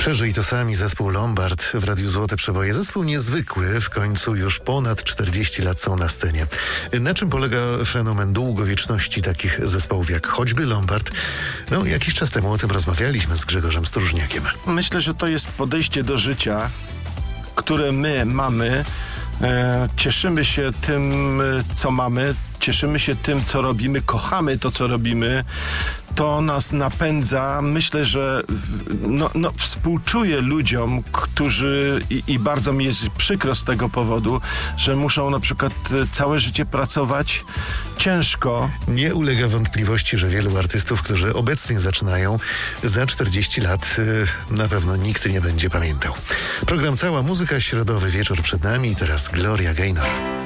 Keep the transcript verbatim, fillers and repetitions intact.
Przeżyj to sami, zespół Lombard w Radiu Złote Przeboje. Zespół niezwykły, w końcu już ponad czterdzieści lat są na scenie. Na czym polega fenomen długowieczności takich zespołów jak choćby Lombard? No, jakiś czas temu o tym rozmawialiśmy z Grzegorzem Stróżniakiem. Myślę, że to jest podejście do życia, które my mamy. E, cieszymy się tym, co mamy, cieszymy się tym, co robimy, kochamy to, co robimy. To nas napędza. Myślę, że no, no, współczuję ludziom, którzy i, i bardzo mi jest przykro z tego powodu, że muszą na przykład całe życie pracować ciężko. Nie ulega wątpliwości, że wielu artystów, którzy obecnie zaczynają, za czterdzieści lat na pewno nikt nie będzie pamiętał. Program Cała Muzyka, środowy wieczór przed nami i teraz Gloria Gaynor.